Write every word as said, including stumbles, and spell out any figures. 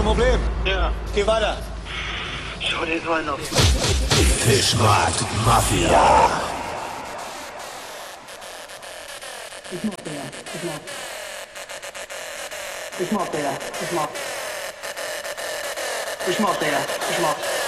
ein Problem? Ja. Geh weiter. Schau dir so einen auf. Fischmarkt Mafia. Ich mag den, ich mag. Ich mag den, ich mag. Ich mag den, ich mag.